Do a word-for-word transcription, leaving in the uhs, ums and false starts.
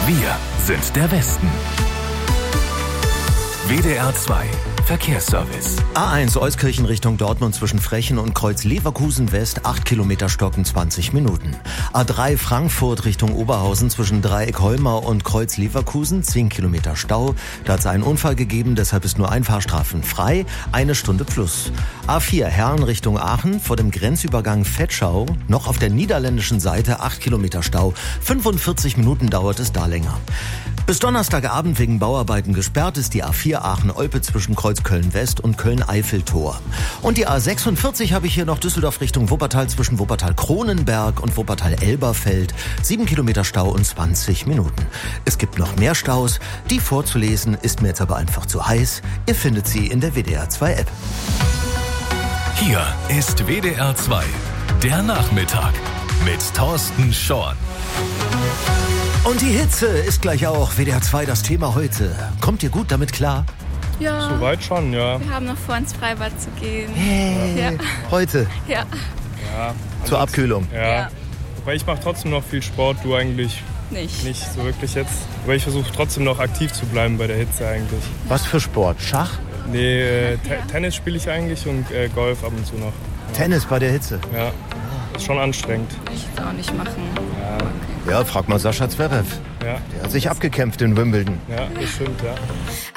Wir sind der Westen. W D R zwei Verkehrsservice. A eins Euskirchen Richtung Dortmund zwischen Frechen und Kreuz Leverkusen West, acht Kilometer stocken, zwanzig Minuten. A drei Frankfurt Richtung Oberhausen zwischen Dreieck Holmau und Kreuz Leverkusen, zehn Kilometer Stau. Da hat es einen Unfall gegeben, deshalb ist nur ein Fahrstrafen frei, eine Stunde plus. A vier Herne Richtung Aachen vor dem Grenzübergang Vetschau, noch auf der niederländischen Seite, acht Kilometer Stau, fünfundvierzig Minuten dauert es da länger. Bis Donnerstagabend wegen Bauarbeiten gesperrt ist die A vier Aachen-Olpe zwischen Kreuz Köln-West und Köln-Eiffeltor. Und die A sechsundvierzig habe ich hier noch Düsseldorf Richtung Wuppertal zwischen Wuppertal-Kronenberg und Wuppertal-Elberfeld. sieben Kilometer Stau und zwanzig Minuten. Es gibt noch mehr Staus. Die vorzulesen ist mir jetzt aber einfach zu heiß. Ihr findet sie in der W D R zwei App. Hier ist W D R zwei, der Nachmittag mit Thorsten Schorn. Und die Hitze ist gleich auch W D R zwei das Thema heute. Kommt ihr gut damit klar? Ja. Soweit schon, ja. Wir haben noch vor, ins Freibad zu gehen. Hey, ja. Heute? Ja. Ja. Zur Abkühlung? Ja. Ja. Wobei ich mache trotzdem noch viel Sport, du eigentlich Nicht. nicht so wirklich jetzt. Aber ich versuche trotzdem noch aktiv zu bleiben bei der Hitze eigentlich. Was für Sport? Schach? Nee, äh, Te- Ja. Tennis spiele ich eigentlich und äh, Golf ab und zu noch. Tennis bei der Hitze? Ja, ist schon anstrengend. Will ich jetzt auch nicht machen. Ja, frag mal Sascha Zverev. Ja, Der hat sich abgekämpft in Wimbledon. ja, das stimmt, ja.